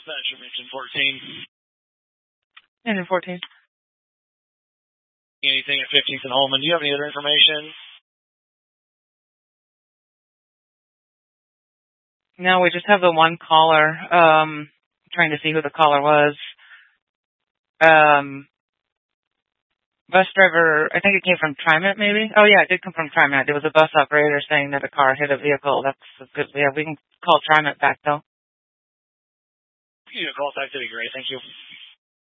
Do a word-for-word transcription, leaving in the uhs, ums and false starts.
Dispatcher, engine fourteen. Engine fourteen. Anything at fifteenth and Holman? Do you have any other information? No, we just have the one caller. Um, trying to see who the caller was. Um, bus driver, I think it came from TriMet, maybe? Oh, yeah, it did come from TriMet. It was a bus operator saying that a car hit a vehicle. That's good. Yeah, we can call TriMet back, though. You can call back. That'd be great. Thank you.